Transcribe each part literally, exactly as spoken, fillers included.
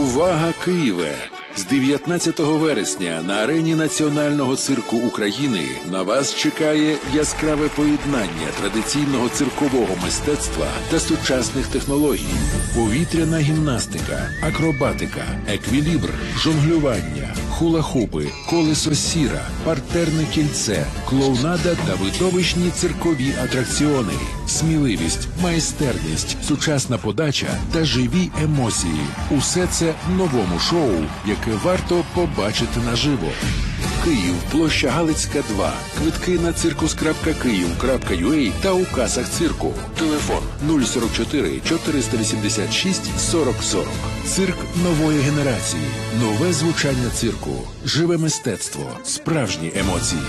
Увага, Києве! З дев'ятнадцятого вересня на арені Національного цирку України на вас чекає яскраве поєднання традиційного циркового мистецтва та сучасних технологій. Повітряна гімнастика, акробатика, еквілібр, жонглювання, хула-хупи, колесо сіра, партерне кільце, клоунада та видовищні циркові атракціони. Сміливість, майстерність, сучасна подача та живі емоції. Усе це в новому шоу, яке варто побачити наживо. Київ, площа Галицька, два. Квитки на циркус крапка київ крапка ю а та у касах цирку. Телефон нуль сорок чотири чотириста вісімдесят шість сорок сорок. Цирк нової генерації. Нове звучання цирку. Живе мистецтво. Справжні емоції.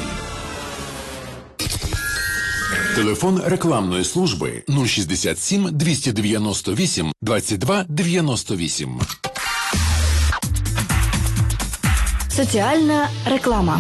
Телефон рекламної служби нуль шістдесят сім двісті дев'яносто вісім двадцять два дев'яносто вісім. Соціальна реклама.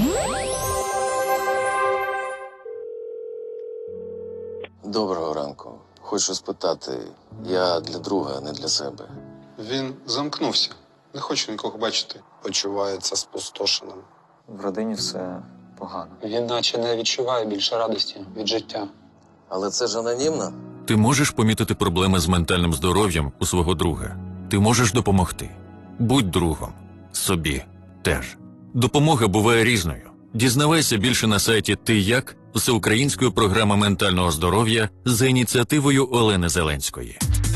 Доброго ранку. Хочу спитати, я для друга, не для себе. Він замкнувся. Не хочу нікого бачити. Почувається спустошеним. В родині все погано. Він наче не відчуває більше радості від життя. Але це ж анонімно. Ти можеш помітити проблеми з ментальним здоров'ям у свого друга. Ти можеш допомогти. Будь другом. Собі теж. Допомога буває різною. Дізнавайся більше на сайті «Ти як» всеукраїнської програми ментального здоров'я за ініціативою Олени Зеленської.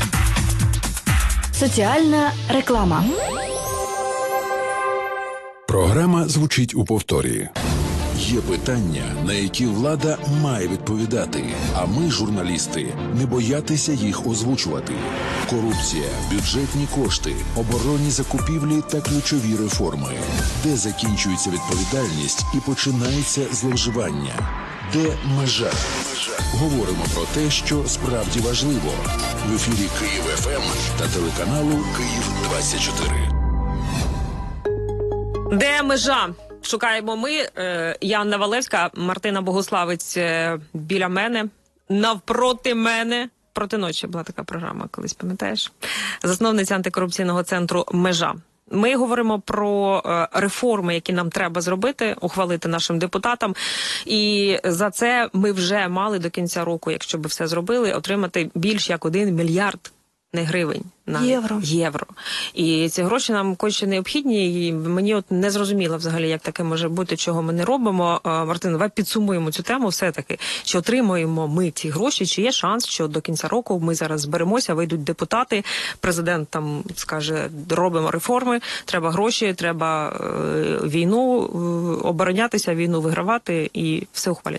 Соціальна реклама. Програма звучить у повторі. Є питання, на які влада має відповідати, а ми, журналісти, не боятися їх озвучувати. Корупція, бюджетні кошти, оборонні закупівлі та ключові реформи. Де закінчується відповідальність і починається зловживання? Де межа? Говоримо про те, що справді важливо. В ефірі Київ еф ем та телеканалу Київ двадцять чотири. Де межа? Шукаємо ми. Янна Валевська, Мартина Богуславець біля мене, навпроти мене. Проти ночі була така програма, колись пам'ятаєш? Засновниця антикорупційного центру «Межа». Ми говоримо про реформи, які нам треба зробити, ухвалити нашим депутатам. І за це ми вже мали до кінця року, якщо б все зробили, отримати більш як один мільярд не гривень, на євро. євро. І ці гроші нам конче необхідні, і мені от не зрозуміло взагалі, як таке може бути, чого ми не робимо. Мартин, давай підсумуємо цю тему все-таки. Чи отримуємо ми ці гроші, чи є шанс, що до кінця року ми зараз зберемося, вийдуть депутати, президент там скаже, робимо реформи, треба гроші, треба е, війну, е, оборонятися, війну вигравати і все ухвалять.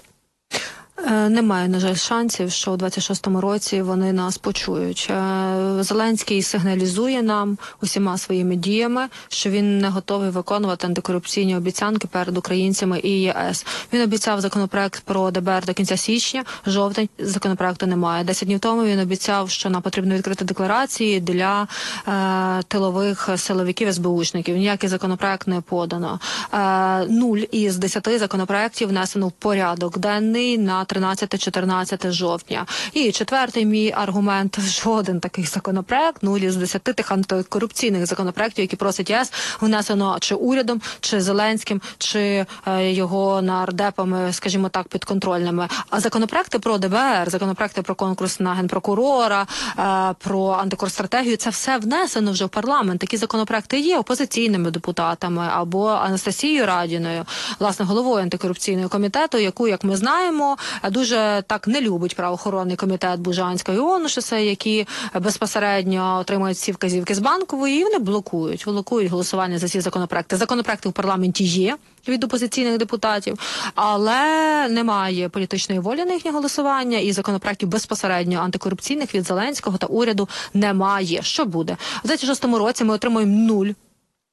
Немає, на жаль, шансів, що у двадцять шостому році вони нас почують. Зеленський сигналізує нам усіма своїми діями, що він не готовий виконувати антикорупційні обіцянки перед українцями і ЄС. Він обіцяв законопроект про де бе ер до кінця січня, жовтень законопроекту немає. Десять днів тому він обіцяв, що нам потрібно відкрити декларації для е, тилових силовиків ес бе учників. Ніякий законопроект не подано. Е, нуль із десяти законопроектів внесено в порядок денний на тринадцяте-чотирнадцяте жовтня. І четвертий мій аргумент – жоден такий законопроект, нуль із десяти тих антикорупційних законопроектів, які просить ЄС, внесено чи урядом, чи Зеленським, чи е, його нардепами, скажімо так, підконтрольними. А законопроекти про де бе ер, законопроекти про конкурс на генпрокурора, е, про антикорстратегію – це все внесено вже в парламент. Такі законопроекти є опозиційними депутатами або Анастасією Радіною, власне, головою антикорупційного комітету, яку, як ми знаємо, дуже так не любить правоохоронний комітет Бужанського і Онушеса, які безпосередньо отримують всі вказівки з Банкової, і вони блокують, блокують голосування за ці законопроекти. Законопроекти в парламенті є від опозиційних депутатів, але немає політичної волі на їхнє голосування, і законопроектів безпосередньо антикорупційних від Зеленського та уряду немає. Що буде? У двадцять шостому році ми отримуємо нуль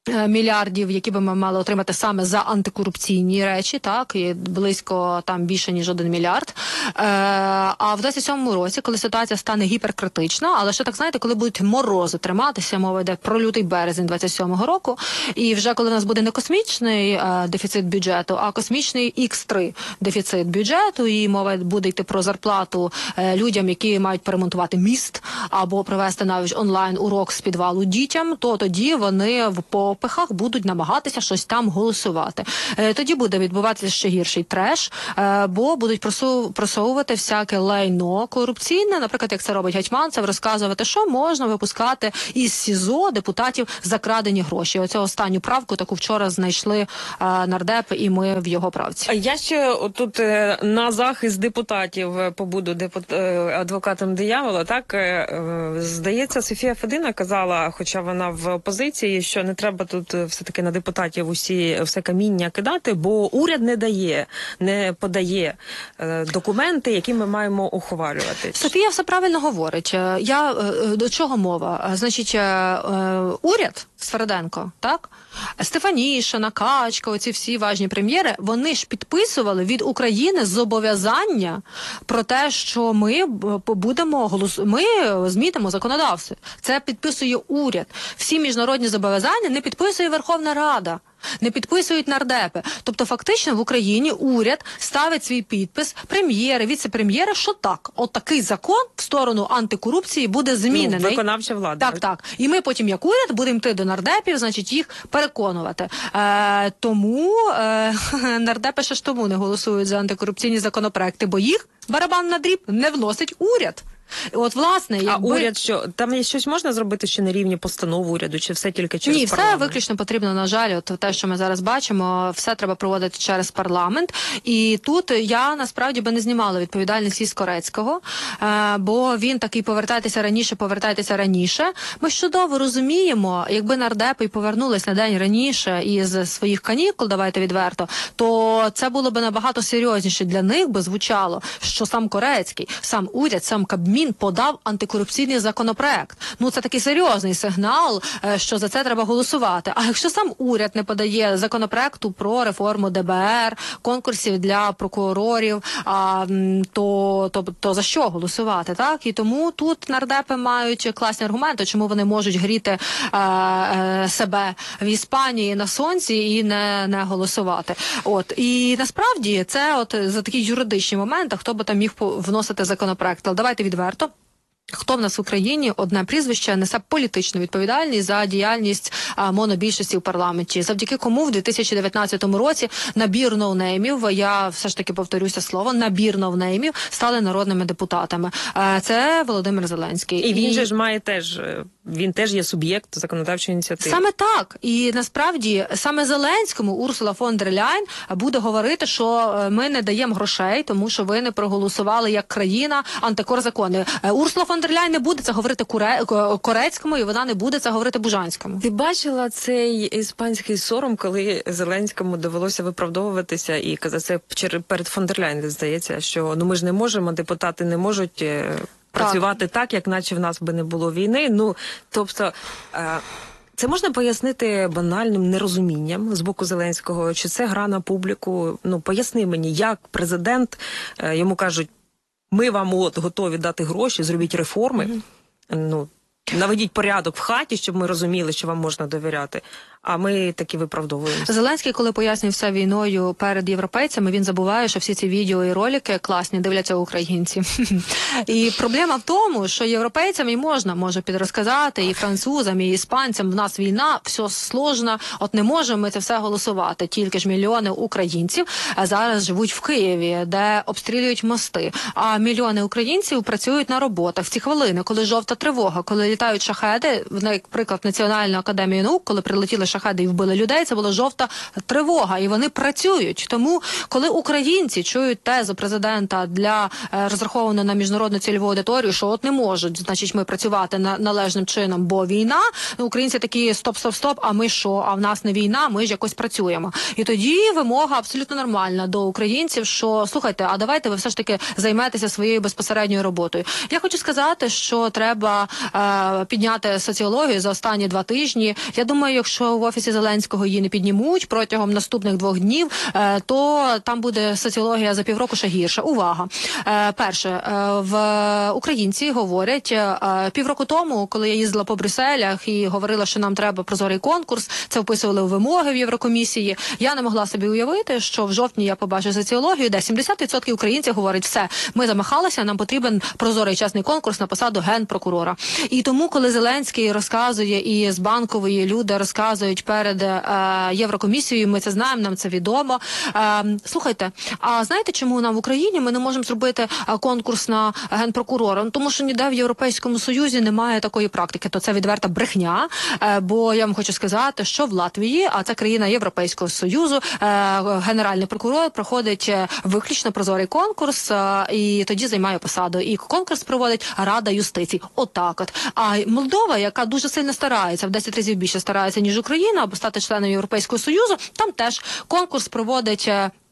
мільярдів, які би ми мали отримати саме за антикорупційні речі, так, і близько там більше, ніж один мільярд. Е, а в двадцять сьомому році, коли ситуація стане гіперкритична, але ще так, знаєте, коли будуть морози триматися, мова йде про лютий березень двадцять сьомого року, і вже коли в нас буде не космічний е, дефіцит бюджету, а космічний ікс три дефіцит бюджету, і мова буде йти про зарплату е, людям, які мають перемонтувати міст, або провести навіть онлайн-урок з підвалу дітям, то тоді вони в попихах будуть намагатися щось там голосувати. Е, тоді буде відбуватися ще гірший треш, е, бо будуть просу, просовувати всяке лайно корупційне, наприклад, як це робить Гетьманцев, розказувати, що можна випускати із СІЗО депутатів за крадені гроші. Оцю останню правку таку вчора знайшли е, нардепи, і ми в його правці. Я ще тут е, на захист депутатів побуду депут... е, адвокатом диявола. Так, е, е, здається, Софія Федина казала, хоча вона в опозиції, що не треба тут все-таки на депутатів усі все каміння кидати, бо уряд не дає, не подає е, документи, які ми маємо ухвалювати. Софія все правильно говорить. Я е, до чого мова? Значить, е, е, уряд Свериденко, так? Стефанішина, Качка, оці всі важні прем'єри, вони ж підписували від України зобов'язання про те, що ми будемо голос... ми змінимо законодавство. Це підписує уряд. Всі міжнародні зобов'язання не підписує Верховна Рада. Не підписують нардепи. Тобто, фактично, в Україні уряд ставить свій підпис, прем'єри, віце-прем'єри, що так, от такий закон в сторону антикорупції буде змінений. Ну, виконавча влада. Так, так. І ми потім, як уряд, будемо йти до нардепів, значить, їх переконувати. Е, тому е, нардепи ще ж тому не голосують за антикорупційні законопроекти, бо їх барабан на дріб не вносить уряд. От, власне, якби... А уряд що? Там є щось можна зробити ще на рівні постанов уряду, чи все тільки через Ні, парламент? все виключно потрібно, на жаль, от те, що ми зараз бачимо, все треба проводити через парламент. І тут я, насправді, би не знімала відповідальність із Корецького, е, бо він такий повертайтеся раніше, повертайтеся раніше. Ми ж чудово розуміємо, якби нардепи повернулись на день раніше із своїх канікул, давайте відверто, то це було б набагато серйозніше для них, би звучало, що сам Корецький, сам уряд, сам Кабмін подав антикорупційний законопроект. Ну, це такий серйозний сигнал, що за це треба голосувати. А якщо сам уряд не подає законопроекту про реформу де бе ер, конкурсів для прокурорів, а, то, то, то за що голосувати, так? І тому тут нардепи мають класні аргументи, чому вони можуть гріти а, а, себе в Іспанії на сонці і не, не голосувати. От. І насправді це от за такі юридичні моменти, хто би там міг вносити законопроект. Але давайте відверто. Хто в нас в Україні, одне прізвище, несе політичну відповідальність за діяльність а, монобільшості в парламенті? Завдяки кому в дві тисячі дев'ятнадцятому році набір ноунеймів, я все ж таки повторюся слово, набір ноунеймів стали народними депутатами. А, це Володимир Зеленський. І він І... же ж має теж, він теж є суб'єкт законодавчої ініціативи. Саме так. І насправді саме Зеленському Урсула фон дер Ляйн буде говорити, що ми не даємо грошей, тому що ви не проголосували як країна антикорзакони. Урсула фон дер Ляйн не буде це говорити Куре... Корецькому, і вона не буде це говорити Бужанському. Ти бачила цей іспанський сором, коли Зеленському довелося виправдовуватися і казати це перед фон дер Ляйн, здається, що ну ми ж не можемо, депутати не можуть е, працювати так, як наче в нас би не було війни. Ну, тобто... Е, Це можна пояснити банальним нерозумінням з боку Зеленського, чи це гра на публіку? Ну, поясни мені, як президент, е, йому кажуть, ми вам от готові дати гроші, зробіть реформи, mm-hmm. ну, наведіть порядок в хаті, щоб ми розуміли, що вам можна довіряти. А ми таки виправдовуємося. Зеленський, коли пояснює все війною перед європейцями, він забуває, що всі ці відео і ролики класні, дивляться українці. І проблема в тому, що європейцям і можна, може підрозказати, і французам, і іспанцям, в нас війна, все сложно, от не можемо ми це все голосувати. Тільки ж мільйони українців зараз живуть в Києві, де обстрілюють мости. А мільйони українців працюють на роботах в ці хвилини, коли жовта тривога, коли літають шахеди, наприклад, Національну академію наук, коли прилетіли шахеди і вбили людей, це була жовта тривога, і вони працюють. Тому, коли українці чують тезу президента для е, розраховану на міжнародну цільову аудиторію, що от не можуть, значить, ми працювати на, належним чином, бо війна, ну, українці такі стоп-стоп-стоп, а ми що? А в нас не війна, ми ж якось працюємо. І тоді вимога абсолютно нормальна до українців, що, слухайте, а давайте ви все ж таки займетеся своєю безпосередньою роботою. Я хочу сказати, що треба е, підняти соціологію за останні два тижні. Я думаю, якщо у офісі Зеленського її не піднімуть протягом наступних двох днів, е, то там буде соціологія за півроку ще гірша. Увага! Е, перше, е, в українці говорять, е, півроку тому, коли я їздила по Брюсселях і говорила, що нам треба прозорий конкурс, це вписували у вимоги в Єврокомісії, я не могла собі уявити, що в жовтні я побачу соціологію, де сімдесят відсотків українців говорять, все, ми замахалися, нам потрібен прозорий чесний конкурс на посаду генпрокурора. І тому, коли Зеленський розказує, і з Банкової люди розказують перед е, Єврокомісією, ми це знаємо, нам це відомо. Е, слухайте, а знаєте, чому нам в Україні ми не можемо зробити е, конкурс на генпрокурора? Ну, тому що ніде в Європейському Союзі немає такої практики. То це відверта брехня, е, бо я вам хочу сказати, що в Латвії, а це країна Європейського Союзу, е, генеральний прокурор проходить виключно прозорий конкурс е, і тоді займає посаду. І конкурс проводить Рада юстиції. Отак от. А Молдова, яка дуже сильно старається, в десять разів більше старається, ніж Україна, аби стати членом Європейського Союзу, там теж конкурс проводить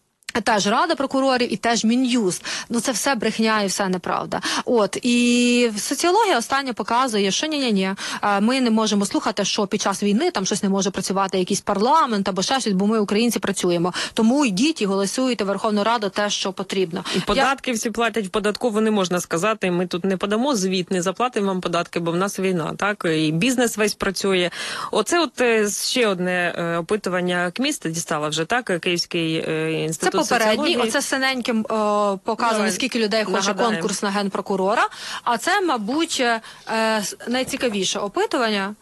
теж Рада прокурорів і теж Мін'юст. Ну це все брехня і все неправда. От, і соціологія остання показує, що ні-ні-ні, ми не можемо слухати, що під час війни там щось не може працювати якийсь парламент або ще щось, бо ми, українці, працюємо. Тому йдіть і голосуйте Верховну Раду те, що потрібно. І податки Я... всі платять в податкову, не можна сказати, ми тут не подамо звіт, не заплатимо вам податки, бо в нас війна, так? І бізнес весь працює. Оце от ще одне опитування КМІС дістала вже, так? Київський інститут. Це попередній, оце синеньким о, показано, скільки людей хоче Нагадаємо. конкурс на генпрокурора. А це, мабуть, е, найцікавіше опитування,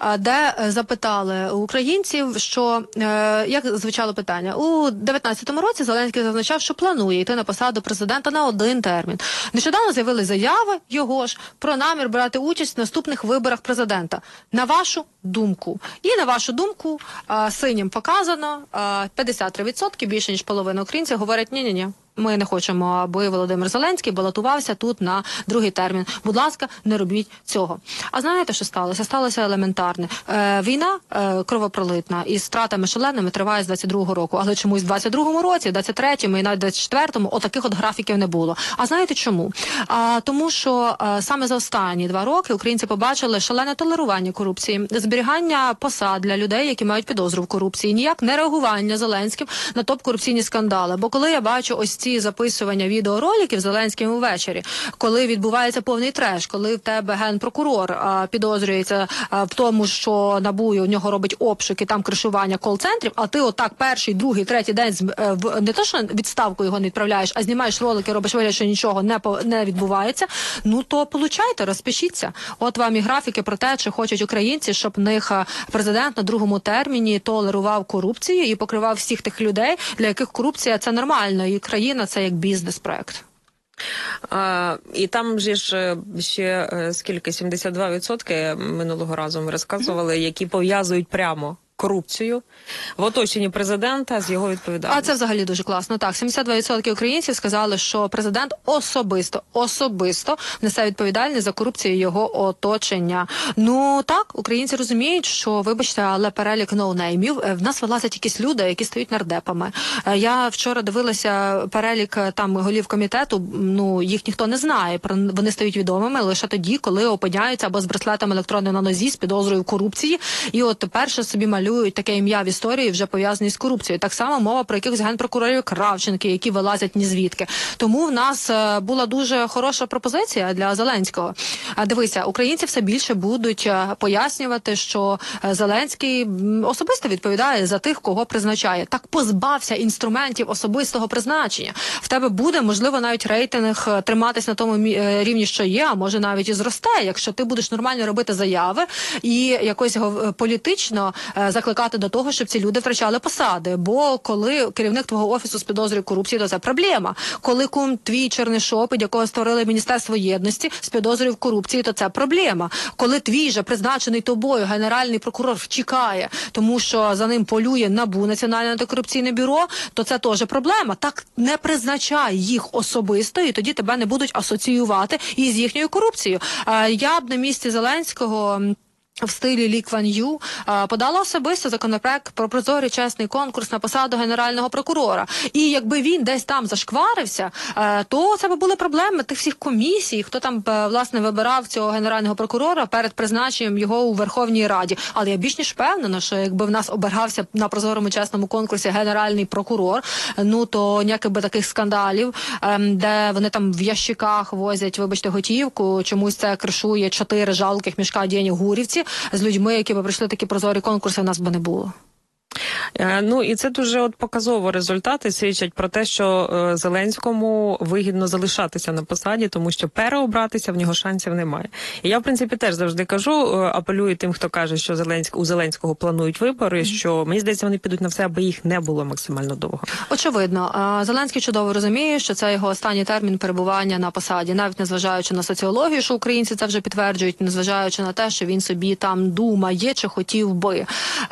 де запитали українців, що, е, як звучало питання, у дев'ятнадцятому році Зеленський зазначав, що планує йти на посаду президента на один термін. Нещодавно з'явили заяви його ж про намір брати участь в наступних виборах президента. На вашу думку. І на вашу думку, е, синім показано, е, п'ятдесят три відсотки, більше ніж половина українців, говорять ні-ні-ні. Ми не хочемо, аби Володимир Зеленський балотувався тут на другий термін. Будь ласка, не робіть цього. А знаєте, що сталося? Сталося елементарне. Е, війна е, кровопролитна із стратами шаленими триває з двадцять другого року. Але чомусь в двадцять другому році, в двадцять третьому і навіть в двадцять четвертому отаких от графіків не було. А знаєте чому? А, тому що е, саме за останні два роки українці побачили шалене толерування корупції, зберігання посад для людей, які мають підозру в корупції, ніяк не реагування Зеленським на топ-корупційні скандали. Бо коли я бачу ось ці записування відеороликів Зеленським увечері, коли відбувається повний треш, коли в тебе генпрокурор а, підозрюється а, в тому, що НАБУ у нього робить обшуки, там кришування кол-центрів, а ти отак перший, другий, третій день з, е, в, не то, що відставку його не відправляєш, а знімаєш ролики, робиш вигляд, що нічого не, не відбувається, ну то получайте, розпишіться. От вам і графіки про те, чи хочуть українці, щоб в них президент на другому терміні толерував корупцію і покривав всіх тих людей, для яких корупція – це нормально, і країна це як бізнес-проект. А, і там же ж ще скільки, сімдесят два відсотки минулого разу ми розказували, mm-hmm. які пов'язують прямо корупцію в оточенні президента з його відповідальністю. А це взагалі дуже класно. Так, сімдесят два відсотки українців сказали, що президент особисто, особисто несе відповідальність за корупцію його оточення. Ну так, українці розуміють, що, вибачте, але перелік ноунеймів, в нас вилазять якісь люди, які стають нардепами. Я вчора дивилася перелік там голів комітету, ну, їх ніхто не знає, вони стають відомими лише тоді, коли опиняються або з браслетом електронним на нозі, з підозрою в корупції, і от перше собі малюють таке ім'я в історії, вже пов'язані з корупцією. Так само мова про якихось генпрокурорів Кравченки, які вилазять ні звідки. Тому в нас е, була дуже хороша пропозиція для Зеленського. А дивися, українці все більше будуть е, пояснювати, що е, Зеленський особисто відповідає за тих, кого призначає. Так позбався інструментів особистого призначення. В тебе буде, можливо, навіть рейтинг триматись на тому е, рівні, що є, а може навіть і зросте, якщо ти будеш нормально робити заяви і якось е, політично е, закликати до того, щоб ці люди втрачали посади. Бо коли керівник твого офісу з підозрою корупції, то це проблема. Коли кум твій Чернишов, під якого створили Міністерство єдності, з підозрою в корупції, то це проблема. Коли твій же призначений тобою генеральний прокурор втікає, тому що за ним полює НАБУ, Національне антикорупційне бюро, то це теж проблема. Так не призначай їх особисто, і тоді тебе не будуть асоціювати із їхньою корупцією. Я б на місці Зеленського в стилі Лі Кван Ю, подала особисто законопроект про прозорий чесний конкурс на посаду генерального прокурора. І якби він десь там зашкварився, то це б були проблеми тих всіх комісій, хто там, власне, вибирав цього генерального прокурора перед призначенням його у Верховній Раді. Але я більш ніж впевнена, що якби в нас обиргався на прозорому чесному конкурсі генеральний прокурор, ну то ніяких би таких скандалів, де вони там в ящиках возять, вибачте, готівку, чомусь це кришує чотири жалких мішка денег Гурівці, з людьми, які б пройшли такі прозорі конкурси, в нас би не було. Ну і це дуже от показово результати свідчать про те, що е, Зеленському вигідно залишатися на посаді, тому що переобратися в нього шансів немає. І я, в принципі, теж завжди кажу, е, апелюю тим, хто каже, що Зеленськ, у Зеленського планують вибори, що, мені здається, вони підуть на все, аби їх не було максимально довго. Очевидно. Зеленський чудово розуміє, що це його останній термін перебування на посаді, навіть незважаючи на соціологію, що українці це вже підтверджують, незважаючи на те, що він собі там думає, чи хотів би.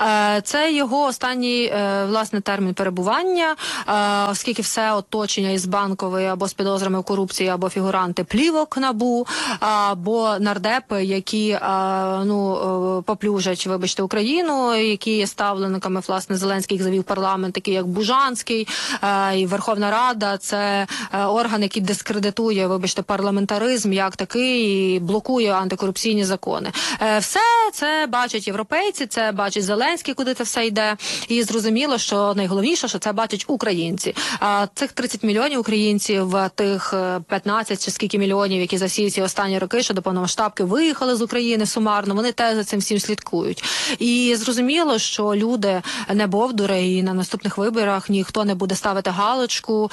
Це його останній, власне, термін перебування, оскільки все оточення із Банкової або з підозрами в корупції, або фігуранти плівок НАБУ, або нардепи, які, ну, поплюжать, вибачте, Україну, які є ставленниками, власне, Зеленський їх завів в парламент, такі як Бужанський, і Верховна Рада, це орган, який дискредитує, вибачте, парламентаризм як такий, і блокує антикорупційні закони. Все це бачать європейці, це бачить Зеленський, куди це все йде. І зрозуміло, що найголовніше, що це бачать українці. А цих тридцять мільйонів українців, тих п'ятнадцять чи скільки мільйонів, які за всі ці останні роки, що до повномасштабки виїхали з України сумарно, вони теж за цим всім слідкують. І зрозуміло, що люди не бовдури, і на наступних виборах ніхто не буде ставити галочку,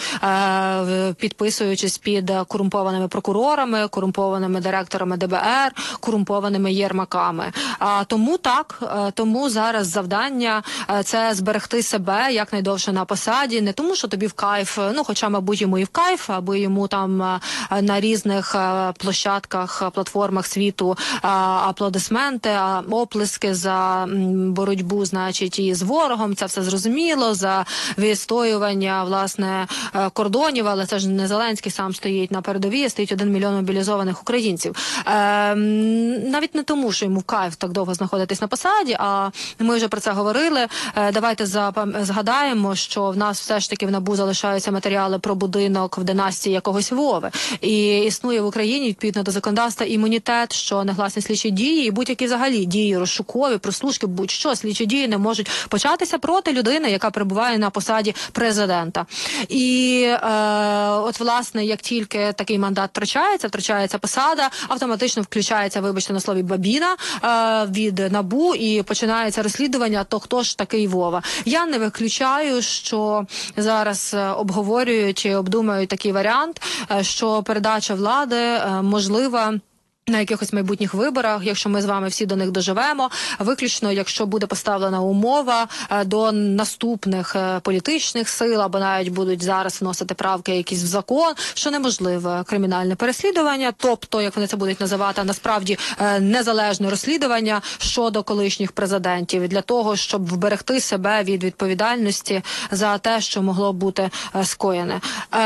підписуючись під корумпованими прокурорами, корумпованими директорами Д Б Р, корумпованими Єрмаками. А тому так, тому зараз завдання це зберегти себе якнайдовше на посаді, не тому, що тобі в кайф, ну, хоча, мабуть, йому і в кайф, аби йому там на різних площадках, платформах світу аплодисменти, оплески за боротьбу, значить, і з ворогом, це все зрозуміло, за відстоювання, власне, кордонів, але це ж не Зеленський сам стоїть на передовій, стоїть один мільйон мобілізованих українців. Навіть не тому, що йому в кайф так довго знаходитись на посаді, а ми вже про це говорили. Давайте згадаємо, що в нас все ж таки в НАБУ залишаються матеріали про будинок в династії якогось Вови. І існує в Україні, відповідно до законодавства, імунітет, що негласні слідчі дії і будь-які взагалі дії розшукові, прослушки, будь-що, слідчі дії не можуть початися проти людини, яка перебуває на посаді президента. І е, от, власне, як тільки такий мандат втрачається, втрачається посада, автоматично включається, вибачте на слові, бабіна е, від НАБУ і починається розслідування, то хто ж такий Вова. Я не виключаю, що зараз обговорюють і обдумують такий варіант, що передача влади можлива на якихось майбутніх виборах, якщо ми з вами всі до них доживемо, виключно, якщо буде поставлена умова до наступних політичних сил, або навіть будуть зараз вносити правки якісь в закон, що неможливе кримінальне переслідування, тобто, як вони це будуть називати, насправді незалежне розслідування щодо колишніх президентів, для того, щоб вберегти себе від відповідальності за те, що могло бути скоєне.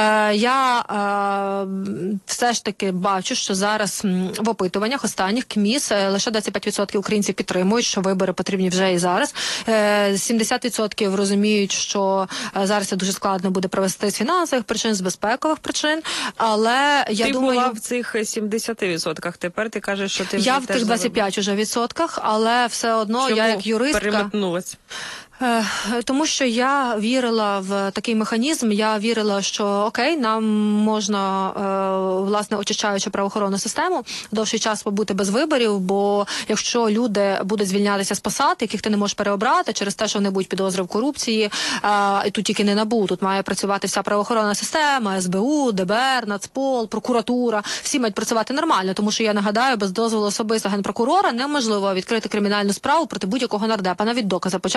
Я все ж таки бачу, що зараз в опитуваннях останніх КМІС лише двадцять п'ять відсотків українців підтримують, що вибори потрібні вже і зараз. сімдесят відсотків розуміють, що зараз це дуже складно буде провести з фінансових причин, з безпекових причин, але я ти думаю... Ти була в цих сімдесяти відсотках, тепер ти кажеш, що ти вже Я в тих двадцять п'ять уже відсотках, але все одно Чому я як юристка... переметнулась? Тому що я вірила в такий механізм, я вірила, що окей, нам можна, власне, очищаючи правоохоронну систему, довший час побути без виборів, бо якщо люди будуть звільнятися з посад, яких ти не можеш переобрати через те, що вони будуть підозри в корупції, і тут тільки не НАБУ, тут має працювати вся правоохоронна система, С Б У, Д Б Р, Нацпол, прокуратура, всі мають працювати нормально, тому що, я нагадаю, без дозволу особисто генпрокурора неможливо відкрити кримінальну справу проти будь-якого нардепа, навіть докази почати не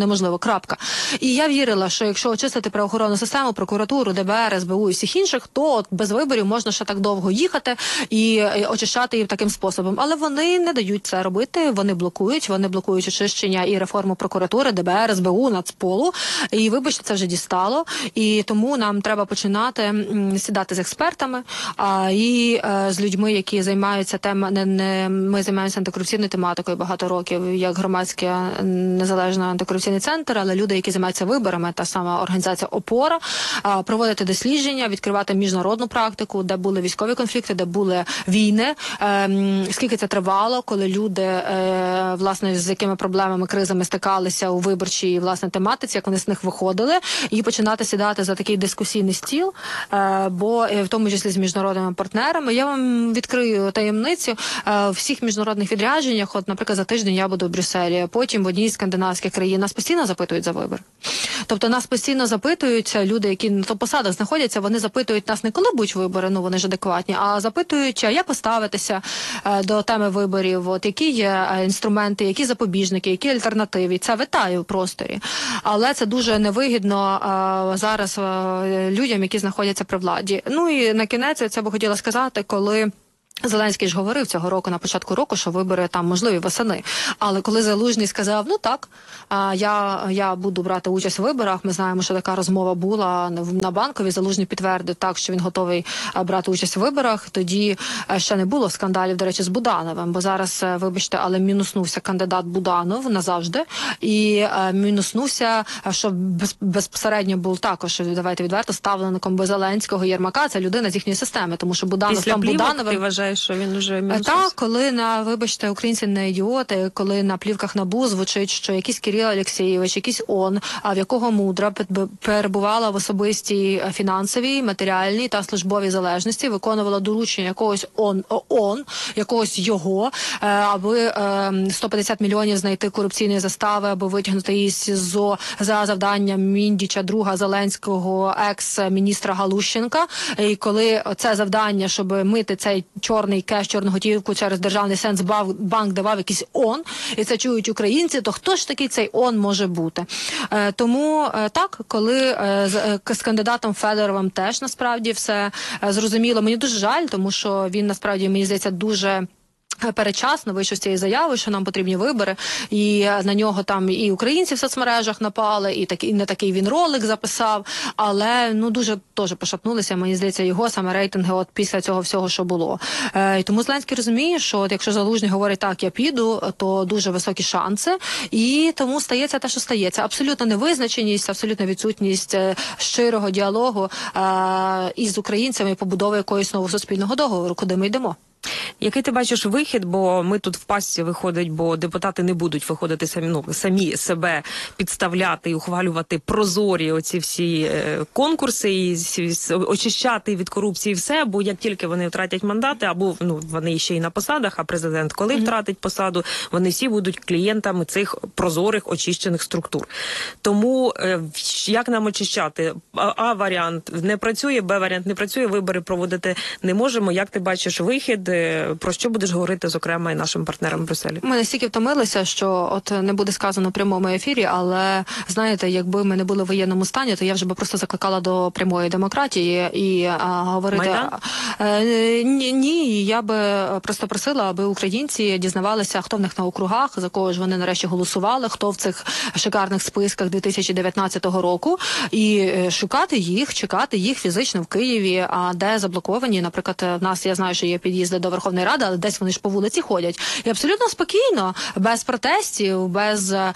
неможливо. Крапка. І я вірила, що якщо очистити правоохоронну систему, прокуратуру, ДБР, ес бе у і всіх інших, то от без виборів можна ще так довго їхати і очищати їх таким способом. Але вони не дають це робити, вони блокують, вони блокують очищення і реформу прокуратури, ДБР, ес бе у, Нацполу. І, вибачте, це вже дістало. І тому нам треба починати м, сідати з експертами а, і е, з людьми, які займаються тема, не, не, ми займаємося антикорупційною тематикою багато років, як громадський незалежний антикорупційний центр, але люди, які займаються виборами, та сама організація «Опора», а, проводити дослідження, відкривати міжнародну практику, де були військові конфлікти, де були війни, е, скільки це тривало, коли люди, е, власне, з якими проблемами, кризами стикалися у виборчій, власне, тематиці, як вони з них виходили, і починати сідати за такий дискусійний стіл, е, бо в тому числі з міжнародними партнерами. Я вам відкрию таємницю. Е, в всіх міжнародних відрядженнях, от, наприклад, за тиждень я буду в Брюсселі, потім в одній з скандинавських країн, нас постійно запитують за вибір. Тобто нас постійно запитують люди, які на то посадах знаходяться, вони запитують нас не коли будуть вибори, ну вони ж адекватні, а запитують, як поставитися е, до теми виборів, от, які є е, інструменти, які запобіжники, які альтернативи. Це витає в просторі. Але це дуже невигідно е, зараз е, людям, які знаходяться при владі. Ну і на кінець це би хотіла сказати, коли Зеленський ж говорив цього року, на початку року, що вибори там можливі восени. Але коли Залужний сказав, ну так, я, я буду брати участь в виборах, ми знаємо, що така розмова була на Банковій, Залужний підтвердив так, що він готовий брати участь в виборах, тоді ще не було скандалів, до речі, з Будановим, бо зараз, вибачте, але мінуснувся кандидат Буданов назавжди, і мінуснувся, що безпосередньо був також, давайте відверто, ставленником би Зеленського, Єрмака, це людина з їхньої системи, тому що Буданов Після там плівок, Будановим... ти вважаєш, що він вже мінусився? Так, коли на, вибачте, українці не ідіоти, коли на плівках НАБУ звучить, що якийсь Кирил Олексійович, якийсь ООН, а в якого мудра перебувала в особистій фінансовій, матеріальній та службовій залежності, виконувала доручення якогось ООН, ООН якогось його, аби сто п'ятдесят мільйонів знайти корупційної застави, аби витягнути її з СІЗО за завданням Міндіча, друга Зеленського, екс-міністра Галущенка. І коли це завдання, щоб мити цей чорний кеш, чорну готівку через державний Сенсбанк давав якийсь ООН, і це чують українці, то хто ж такий цей ООН може бути? Е, тому е, так, коли е, з, е, з кандидатом Федоровим теж насправді все е, зрозуміло. Мені дуже жаль, тому що він насправді, мені здається, дуже передчасно вийшов з цієї заяви, що нам потрібні вибори, і на нього там і українці в соцмережах напали, і такий, не такий він ролик записав, але ну дуже теж пошатнулися, мені здається, його саме рейтинги от після цього всього, що було. Е, і тому Зеленський розуміє, що от, якщо Залужний говорить так, я піду, то дуже високі шанси, і тому стається те, що стається. Абсолютна невизначеність, абсолютна відсутність е, щирого діалогу е, із українцями і побудови якогось нового суспільного договору, куди ми йдемо. Який ти бачиш вихід, бо ми тут в пастці виходить, бо депутати не будуть виходити самі, ну, самі себе підставляти і ухвалювати прозорі оці всі е, конкурси і всі, очищати від корупції все, бо як тільки вони втратять мандати, або ну вони ще й на посадах, а президент коли mm-hmm. втратить посаду, вони всі будуть клієнтами цих прозорих очищених структур. Тому е, як нам очищати? А, а варіант не працює, Б варіант не працює, вибори проводити не можемо. Як ти бачиш вихід? Про що будеш говорити, зокрема, і нашим партнерам в Брюсселі? Ми настільки втомилися, що от не буде сказано в прямому ефірі, але, знаєте, якби ми не були в воєнному стані, то я вже би просто закликала до прямої демократії і а, говорити... Майдан? Е, ні, ні, я би просто просила, аби українці дізнавалися, хто в них на округах, за кого ж вони нарешті голосували, хто в цих шикарних списках дві тисячі дев'ятнадцятого року, і шукати їх, чекати їх фізично в Києві, а де заблоковані, наприклад, в нас, я знаю, що є під'їзди до Верховної Ради, але десь вони ж по вулиці ходять. І абсолютно спокійно, без протестів, без, е,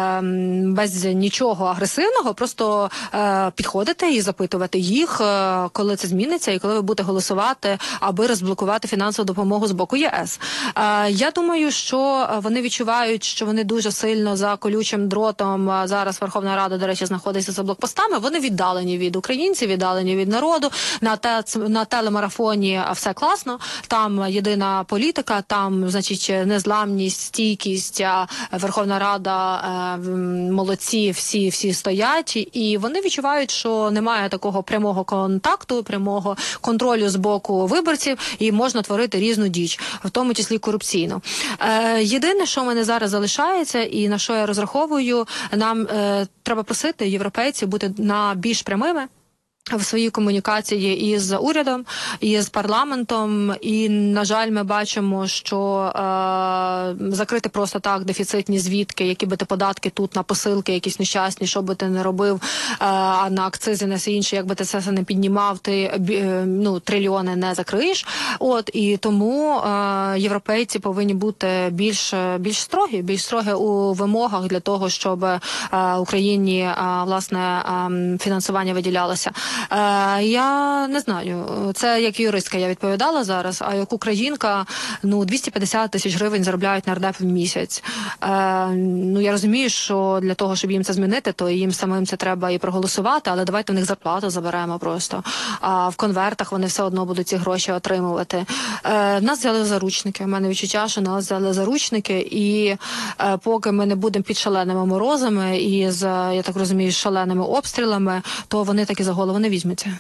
без нічого агресивного, просто е, підходити і запитувати їх, е, коли це зміниться і коли ви будете голосувати, аби розблокувати фінансову допомогу з боку ЄС. Е, я думаю, що вони відчувають, що вони дуже сильно за колючим дротом, зараз Верховна Рада, до речі, знаходиться за блокпостами, вони віддалені від українців, віддалені від народу, на, те, на телемарафоні все класно, там єдина політика, там, значить, незламність, стійкість, Верховна Рада, молодці, всі, всі стоять, і вони відчувають, що немає такого прямого контакту, прямого контролю з боку виборців, і можна творити різну діч, в тому числі корупційну. Єдине, що в мене зараз залишається, і на що я розраховую, нам треба просити європейців бути на більш прямими в своїй комунікації із урядом, і з парламентом, і, на жаль, ми бачимо, що е, закрити просто так дефіцитні звітки, які би ти податки тут на посилки якісь нещасні, що би ти не робив, е, а на акцизи, на все інше, якби ти це все не піднімав, ти е, ну, трильйони не закриєш. От, і тому е, європейці повинні бути більш, більш строгі, більш строгі у вимогах для того, щоб е, Україні, е, власне, е, фінансування виділялося. Е, я не знаю, це як юристка я відповідала зараз, а як українка, ну, двісті п'ятдесят тисяч гривень заробляють нардепи в місяць. Е, ну, я розумію, що для того, щоб їм це змінити, то їм самим це треба і проголосувати, але давайте в них зарплату заберемо просто. А в конвертах вони все одно будуть ці гроші отримувати. Е, нас взяли в заручники. У мене відчуття, що нас взяли в заручники, і е, поки ми не будемо під шаленими морозами і з, я так розумію, шаленими обстрілами, то вони так і за голову не візьмуться.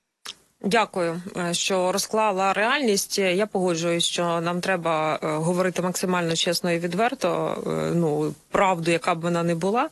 Дякую, що розклала реальність. Я погоджуюсь, що нам треба говорити максимально чесно і відверто, ну, правду, яка б вона не була,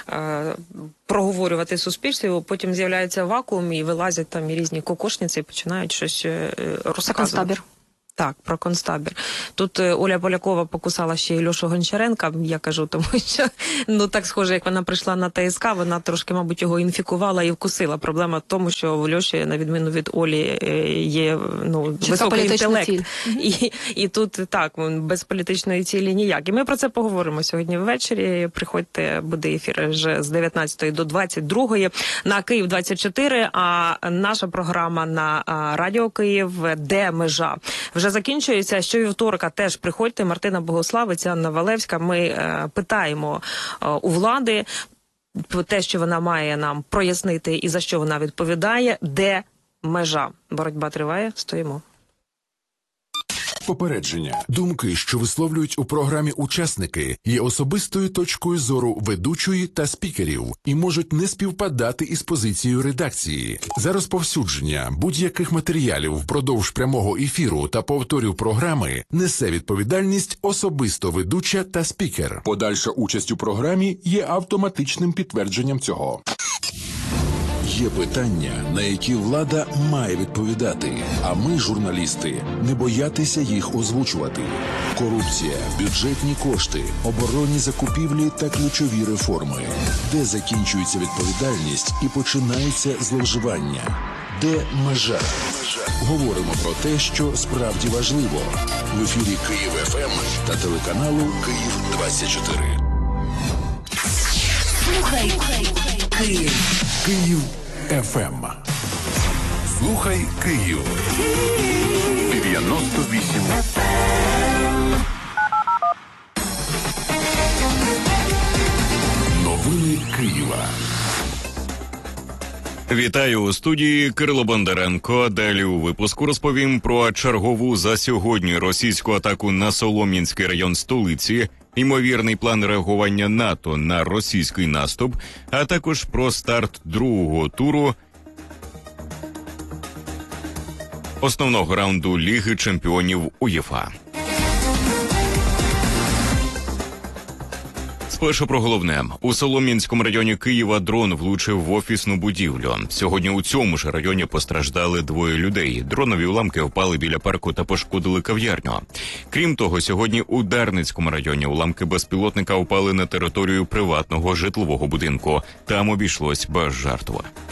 проговорювати суспільстві, потім з'являється вакуум і вилазять там і різні кокошниці і починають щось розказувати. Концтабір. Так, про концтабір. Тут е, Оля Полякова покусала ще й Льошу Гончаренка, я кажу, тому що, ну, так схоже, як вона прийшла на ТСК, вона трошки, мабуть, його інфікувала і вкусила. Проблема в тому, що в Льоші, на відміну від Олі, е, є, ну, високий інтелект. І, і тут, так, без політичної цілі ніяк. І ми про це поговоримо сьогодні ввечері. Приходьте, буде ефір вже з дев'ятнадцятої до двадцять другої на Київ двадцять чотири, а наша програма на а, Радіо Київ «Де межа?» вже закінчується. Щовівторка теж приходьте. Мартина Богуславець, Анна Валевська. Ми е, питаємо е, у влади те, що вона має нам прояснити і за що вона відповідає. Де межа? Боротьба триває. Стоїмо. Попередження. Думки, що висловлюють у програмі учасники, є особистою точкою зору ведучої та спікерів і можуть не співпадати із позицією редакції. За розповсюдження будь-яких матеріалів впродовж прямого ефіру та повторів програми несе відповідальність особисто ведуча та спікер. Подальша участь у програмі є автоматичним підтвердженням цього. Є питання, на які влада має відповідати, а ми, журналісти, не боятися їх озвучувати. Корупція, бюджетні кошти, оборонні закупівлі та ключові реформи. Де закінчується відповідальність і починається зловживання? Де межа? Говоримо про те, що справді важливо. В ефірі Київ еф ем та телеканалу Київ двадцять чотири. Слухай Київ. Київ еф ем. Слухай Київ. дев'яносто вісім. Новини Києва. Вітаю у студії Кирило Бондаренко. Далі у випуску розповім про чергову за сьогодні російську атаку на Солом'янський район столиці, ймовірний план реагування НАТО на російський наступ, а також про старт другого туру основного раунду Ліги чемпіонів УЄФА. Спершу про головне. У Солом'янському районі Києва дрон влучив в офісну будівлю. Сьогодні у цьому ж районі постраждали двоє людей. Дронові уламки впали біля парку та пошкодили кав'ярню. Крім того, сьогодні у Дарницькому районі уламки безпілотника впали на територію приватного житлового будинку. Там обійшлось без жертв.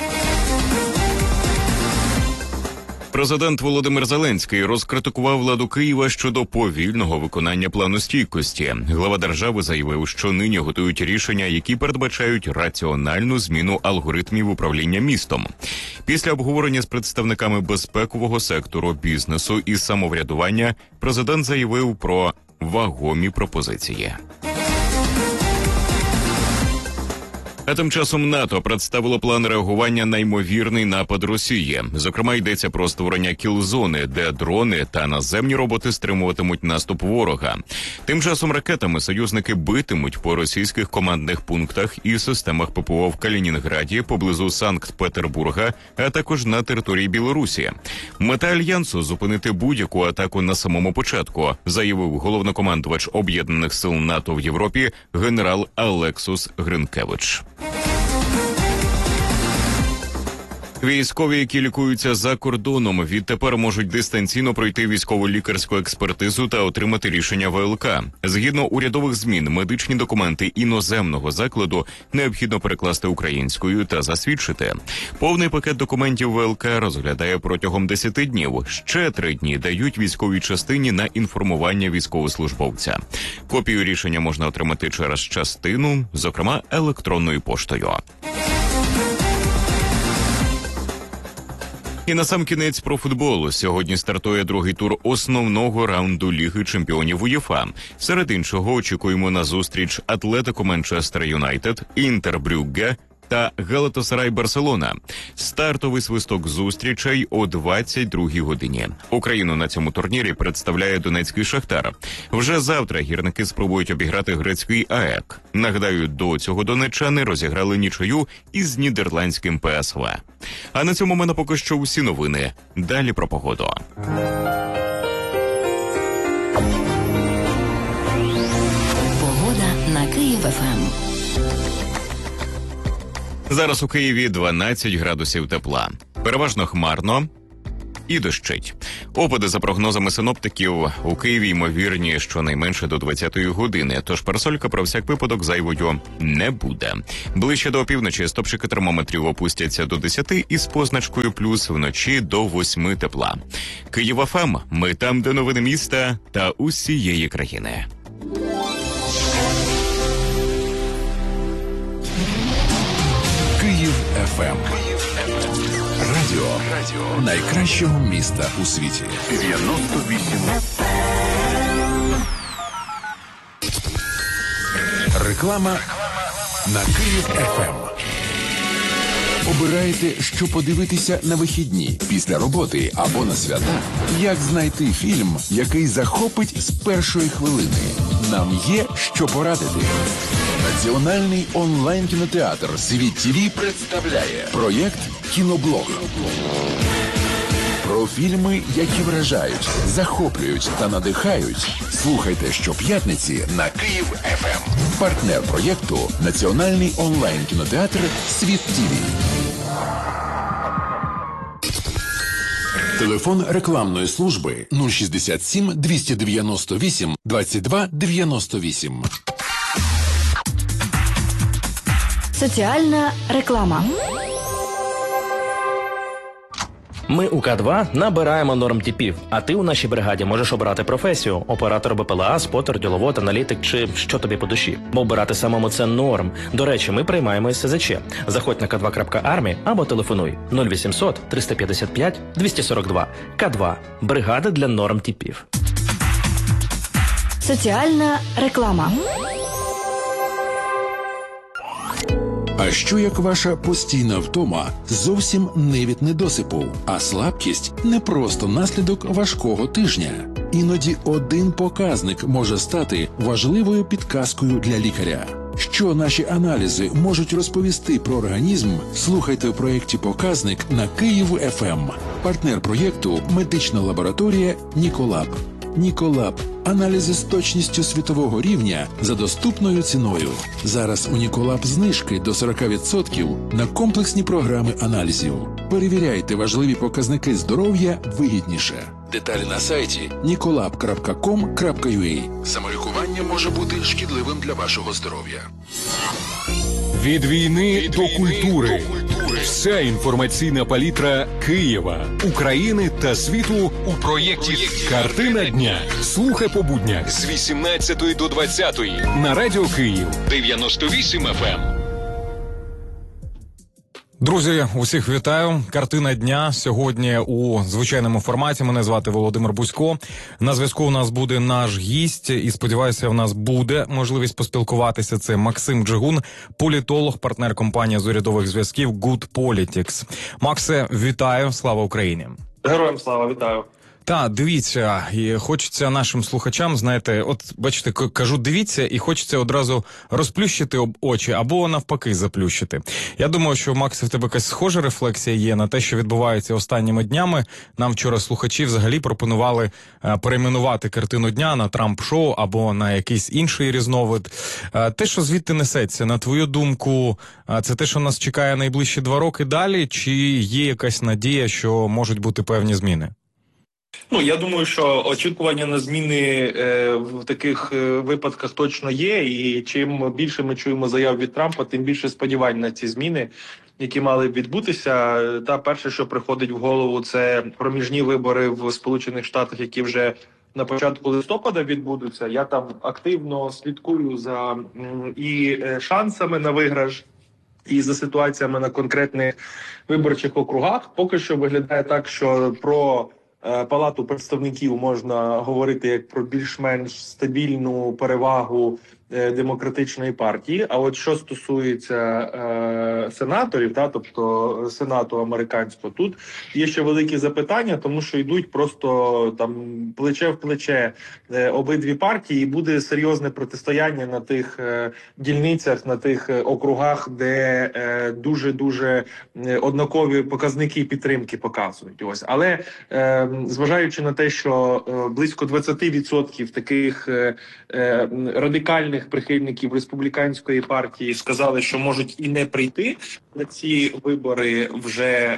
Президент Володимир Зеленський розкритикував владу Києва щодо повільного виконання плану стійкості. Глава держави заявив, що нині готують рішення, які передбачають раціональну зміну алгоритмів управління містом. Після обговорення з представниками безпекового сектору, бізнесу і самоврядування президент заявив про вагомі пропозиції. А тим часом НАТО представило план реагування на ймовірний напад Росії. Зокрема, йдеться про створення кіл-зони, де дрони та наземні роботи стримуватимуть наступ ворога. Тим часом ракетами союзники битимуть по російських командних пунктах і системах ППО в Калінінграді, поблизу Санкт-Петербурга, а також на території Білорусі. Мета Альянсу – зупинити будь-яку атаку на самому початку, заявив головнокомандувач Об'єднаних сил НАТО в Європі генерал Алексус Гринкевич. Військові, які лікуються за кордоном, відтепер можуть дистанційно пройти військово-лікарську експертизу та отримати рішення ВЛК. Згідно урядових змін, медичні документи іноземного закладу необхідно перекласти українською та засвідчити. Повний пакет документів ВЛК розглядає протягом десяти днів. Ще три дні дають військовій частині на інформування військовослужбовця. Копію рішення можна отримати через частину, зокрема електронною поштою. І насамкінець про футбол. Сьогодні стартує другий тур основного раунду Ліги чемпіонів УЄФА. Серед іншого очікуємо на зустріч Атлетико Манчестер Юнайтед, Інтер Брюгге та Галатасарай Барселона. Стартовий свисток зустрічей о двадцять другій годині. Україну на цьому турнірі представляє донецький Шахтар. Вже завтра гірники спробують обіграти грецький АЕК. Нагадаю, до цього донеччани розіграли нічию із нідерландським ПСВ. А на цьому в мене поки що усі новини. Далі про погоду. Погода на Київ-ФМ. Зараз у Києві дванадцять градусів тепла. Переважно хмарно і дощить. Опади, за прогнозами синоптиків, у Києві ймовірні щонайменше до двадцятої години, тож парасолька про всяк випадок зайвою не буде. Ближче до опівночі стопчики термометрів опустяться до десяти із позначкою плюс, вночі до восьми тепла. Київ-ФМ. Ми там, де новини міста та усієї країни. Київ еф ем. Радіо. Радіо найкращого міста у світі. дев'яносто вісім. Реклама на Київ еф ем. Обираєте, що подивитися на вихідні, після роботи або на свята? Як знайти фільм, який захопить з першої хвилини? Нам є що порадити. Національний онлайн-кінотеатр «Світ ТІВІ» представляє проєкт «Кіноблог». Про фільми, які вражають, захоплюють та надихають. Слухайте щоп'ятниці на Київ еф ем. Партнер проєкту – Національний онлайн-кінотеатр «Світ ТІВІ». Телефон рекламної служби нуль шістдесят сім двісті дев'яносто вісім двадцять два дев'яносто вісім. Соціальна реклама. Ми у К два набираємо нормтипів, а ти у нашій бригаді можеш обрати професію – оператор БПЛА, спотер, діловод, аналітик чи що тобі по душі. Бо обирати самому – це норм. До речі, ми приймаємо із СЗЧ. Заходь на ка два крапка армі або телефонуй нуль вісімсот триста п'ятдесят п'ять двісті сорок два. К два – бригада для нормтипів. Соціальна реклама. А що як ваша постійна втома зовсім не від недосипу, а слабкість не просто наслідок важкого тижня? Іноді один показник може стати важливою підказкою для лікаря. Що наші аналізи можуть розповісти про організм, слухайте у проєкті «Показник» на Київ еф ем. Партнер проєкту – медична лабораторія «Ніколаб». Ніколаб. Аналізи з точністю світового рівня за доступною ціною. Зараз у Ніколаб знижки до сорок відсотків на комплексні програми аналізів. Перевіряйте важливі показники здоров'я вигідніше. Деталі на сайті ніколаб крапка ком крапка ю а. Самолікування може бути шкідливим для вашого здоров'я. Від війни Від до війни культури. До культури. Вся інформаційна палітра Києва, України та світу у проєкті «Картина дня». Слухай по буднях з вісімнадцятої до двадцятої на Радіо Київ дев'яносто вісім еф ем. Друзі, усіх вітаю. Картина дня сьогодні у звичайному форматі. Мене звати Володимир Бузько. На зв'язку у нас буде наш гість, і сподіваюся, в нас буде можливість поспілкуватися. Це Максим Джигун, політолог, партнер компанії з урядових зв'язків Good Politics. Максе, вітаю. Слава Україні. Героям слава, вітаю. Та, дивіться, і хочеться нашим слухачам, знаєте, от, бачите, кажу, дивіться, і хочеться одразу розплющити об очі, або навпаки заплющити. Я думаю, що, Макс, в тебе якась схожа рефлексія є на те, що відбувається останніми днями. Нам вчора слухачі взагалі пропонували е, перейменувати картину дня на Трамп-шоу або на якийсь інший різновид. Е, те, що звідти несеться, на твою думку, е, це те, що нас чекає найближчі два роки далі, чи є якась надія, що можуть бути певні зміни? Ну, я думаю, що очікування на зміни е, в таких е, випадках точно є, і чим більше ми чуємо заяв від Трампа, тим більше сподівань на ці зміни, які мали б відбутися. Та перше, що приходить в голову, це проміжні вибори в Сполучених Штатах, які вже на початку листопада відбудуться. Я там активно слідкую за м, і е, шансами на виграш, і за ситуаціями на конкретних виборчих округах. Поки що виглядає так, що про Палату представників можна говорити як про більш-менш стабільну перевагу е, демократичної партії. А от що стосується е, сенаторів, та, тобто Сенату американського, тут є ще великі запитання, тому що йдуть просто там плече в плече е, обидві партії, і буде серйозне протистояння на тих е, дільницях, на тих е, округах, де е, дуже-дуже е, однакові показники підтримки показують. Ось. Але е, зважаючи на те, що е, близько двадцять відсотків таких е, е, радикальних прихильників республіканської партії сказали, що можуть і не прийти на ці вибори вже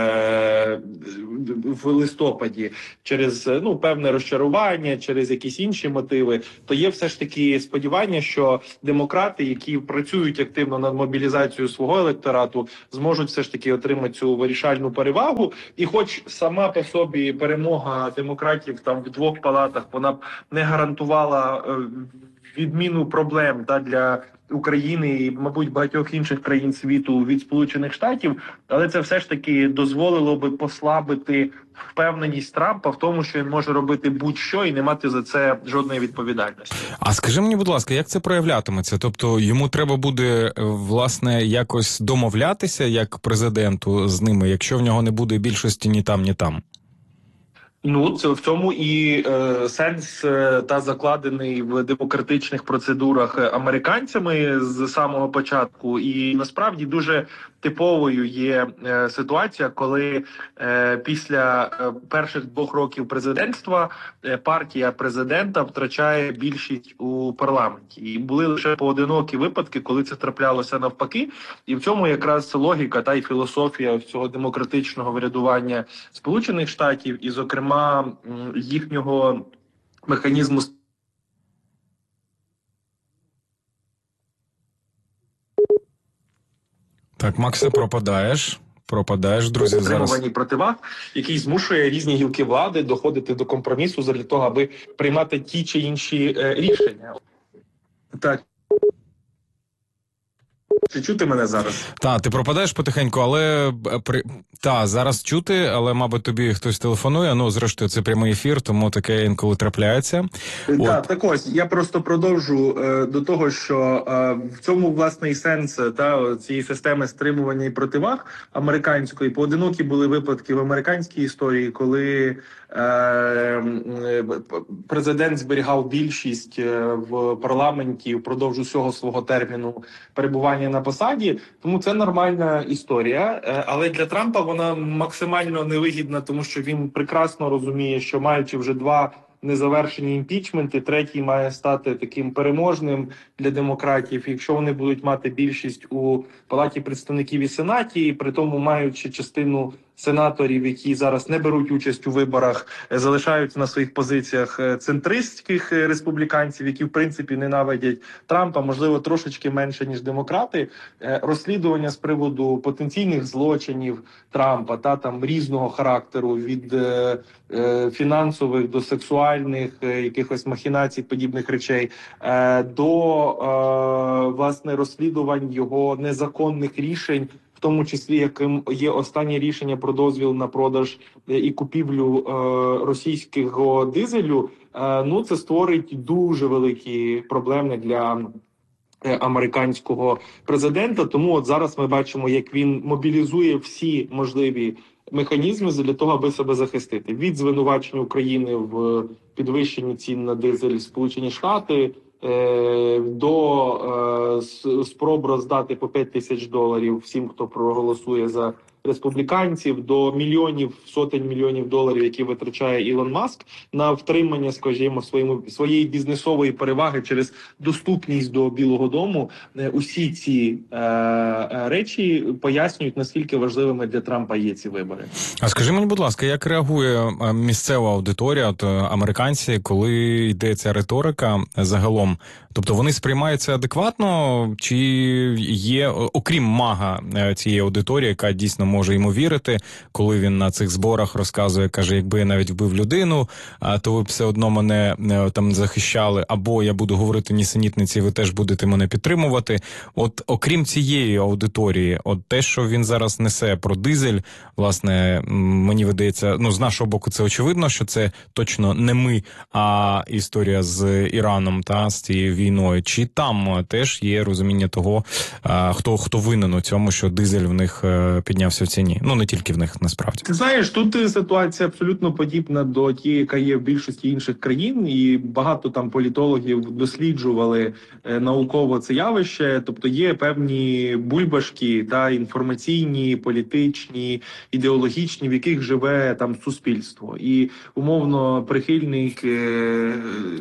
е, в листопаді через ну певне розчарування, через якісь інші мотиви, то є все ж таки сподівання, що демократи, які працюють активно над мобілізацією свого електорату, зможуть все ж таки отримати цю вирішальну перевагу. І хоч сама по собі перемога демократів там в двох палатах, вона б не гарантувала е, відміну проблем та для України і, мабуть, багатьох інших країн світу від Сполучених Штатів, але це все ж таки дозволило би послабити впевненість Трампа в тому, що він може робити будь-що і не мати за це жодної відповідальності. А скажи мені, будь ласка, як це проявлятиметься? Тобто йому треба буде, власне, якось домовлятися як президенту з ними, якщо в нього не буде більшості ні там, ні там? Ну, це в цьому і е, сенс е, та закладений в демократичних процедурах американцями з самого початку. І насправді дуже типовою є е, ситуація, коли е, після е, перших двох років президентства е, партія президента втрачає більшість у парламенті. І були лише поодинокі випадки, коли це траплялося навпаки. І в цьому якраз логіка та й філософія цього демократичного врядування Сполучених Штатів, і, зокрема, їхнього механізму. Так, Максе, пропадаєш. Пропадаєш, друзі, зараз. Противаг, який змушує різні гілки влади доходити до компромісу для того, аби приймати ті чи інші е, рішення. Так. Чи чути мене зараз? Так, ти пропадаєш потихеньку, але при та зараз чути, але, мабуть, тобі хтось телефонує. Ну, зрештою, це прямий ефір, тому таке інколи трапляється. Так, так ось, я просто продовжу е, до того, що е, в цьому, власне, і сенс та, цієї системи стримування і противаг американської. Поодинокі були випадки в американській історії, коли е, президент зберігав більшість в парламенті впродовж усього свого терміну перебування на посаді. Тому це нормальна історія. Е, але для Трампа вона максимально невигідна, тому що він прекрасно розуміє, що маючи вже два незавершені імпічменти, третій має стати таким переможним для демократів. Якщо вони будуть мати більшість у Палаті представників і Сенаті, і при тому маючи частину сенаторів, які зараз не беруть участь у виборах, залишаються на своїх позиціях центристських республіканців, які в принципі ненавидять Трампа, можливо, трошечки менше, ніж демократи. Розслідування з приводу потенційних злочинів Трампа, та там різного характеру, від е, е, фінансових до сексуальних, е, якихось махінацій, подібних речей, е, до е, власне розслідувань його незаконних рішень в тому числі яким є останнє рішення про дозвіл на продаж і купівлю е, російського дизелю, е, ну це створить дуже великі проблеми для американського президента. Тому от зараз ми бачимо, як він мобілізує всі можливі механізми для того, аби себе захистити від звинувачення України в підвищенні цін на дизель Сполучені Штати е, до е, спроб роздати по п'ять тисяч доларів всім, хто проголосує за республіканців, до мільйонів, сотень мільйонів доларів, які витрачає Ілон Маск на втримання, скажімо, своєму, своєї бізнесової переваги через доступність до Білого дому. Усі ці е, речі пояснюють, наскільки важливими для Трампа є ці вибори. А скажи мені, будь ласка, як реагує місцева аудиторія, от американці, коли йде ця риторика загалом? Тобто вони сприймаються адекватно, чи є, окрім мага цієї аудиторії, яка дійсно може йому вірити, коли він на цих зборах розказує, каже, якби я навіть вбив людину, то ви б все одно мене там захищали, або я буду говорити нісенітниці, ви теж будете мене підтримувати. От окрім цієї аудиторії, от те, що він зараз несе про дизель, власне, мені видається, ну, з нашого боку це очевидно, що це точно не ми, а історія з Іраном, та, з цією війною. Чи там теж є розуміння того, хто, хто винен у цьому, що дизель в них піднявся в ціні? Ну, не тільки в них, насправді. Ти знаєш, тут ситуація абсолютно подібна до тієї, яка є в більшості інших країн, і багато там політологів досліджували е, науково це явище. Тобто є певні бульбашки, та, інформаційні, політичні, ідеологічні, в яких живе там суспільство. І умовно прихильник е,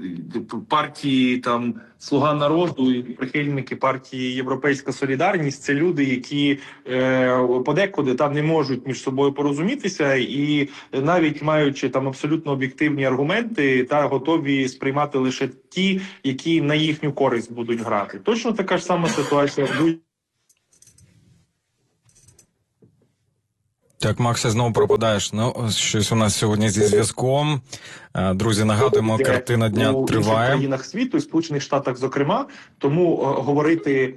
партії там «Слуга народу» і прихильники партії «Європейська солідарність» – це люди, які е, подекуди там не можуть між собою порозумітися, і навіть маючи там абсолютно об'єктивні аргументи, та готові сприймати лише ті, які на їхню користь будуть грати. Точно така ж сама ситуація в будь. Так, Максе, знову пропадаєш. Ну, щось у нас сьогодні зі зв'язком. Друзі, нагадуємо, картина дня у триває. У країнах світу, і Сполучених Штатах зокрема, тому о, говорити...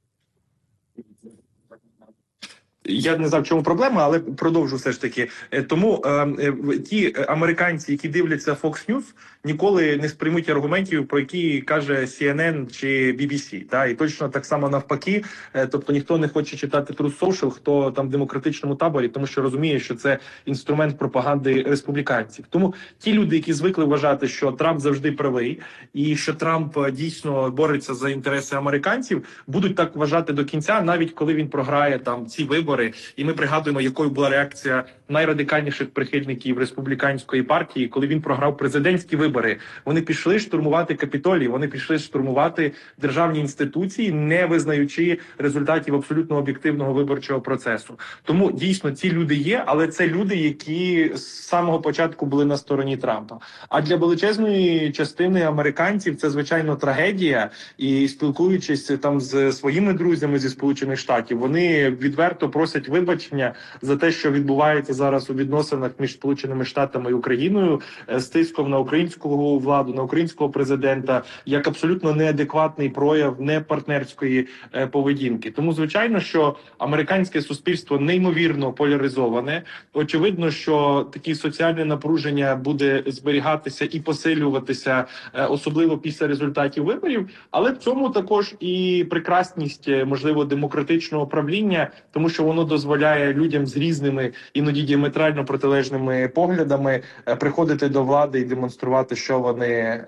Я не знаю, в чому проблема, але продовжу все ж таки. Тому е, е, ті американці, які дивляться Fox News, ніколи не сприймуть аргументів, про які каже Сі Ен Ен чи Бі Бі Сі. Та? І точно так само навпаки. Е, тобто ніхто не хоче читати Truth Social, хто там в демократичному таборі, тому що розуміє, що це інструмент пропаганди республіканців. Тому ті люди, які звикли вважати, що Трамп завжди правий, і що Трамп дійсно бореться за інтереси американців, будуть так вважати до кінця, навіть коли він програє там ці вибори. І ми пригадуємо, якою була реакція найрадикальніших прихильників республіканської партії, коли він програв президентські вибори. Вони пішли штурмувати Капітолій, вони пішли штурмувати державні інституції, не визнаючи результатів абсолютно об'єктивного виборчого процесу. Тому дійсно ці люди є, але це люди, які з самого початку були на стороні Трампа. А для величезної частини американців це, звичайно, трагедія. І спілкуючись там з своїми друзями зі Сполучених Штатів, вони відверто просять вибачення за те, що відбувається зараз у відносинах між Сполученими Штатами і Україною, з тиском на українську владу, на українського президента, як абсолютно неадекватний прояв непартнерської поведінки. Тому, звичайно, що американське суспільство неймовірно поляризоване. Очевидно, що такі соціальне напруження буде зберігатися і посилюватися, особливо після результатів виборів, але в цьому також і прекрасність, можливо, демократичного правління, тому що воно дозволяє людям з різними, іноді діаметрально протилежними поглядами приходити до влади і демонструвати, що вони